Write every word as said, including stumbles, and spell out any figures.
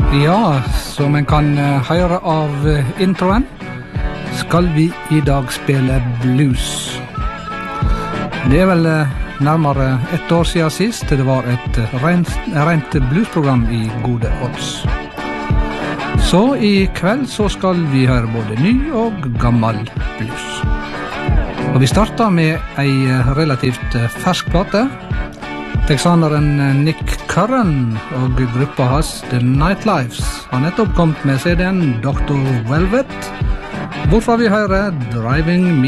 Ja, som en kan eh, høre av eh, introen, skal vi i dag spille blues. Det er vel eh, nærmere ett år siden sist det var et eh, rent, rent bluesprogram i Gode Odds. Så i kveld så skal vi høre både ny og gammel blues. Og vi starter med ei eh, relativt eh, fersk plate. Texaneren Nick Curran og gruppa hans The Nightlives har nettopp kommet med C D-en doktor Velvet, hvorfor vi hører Driving Me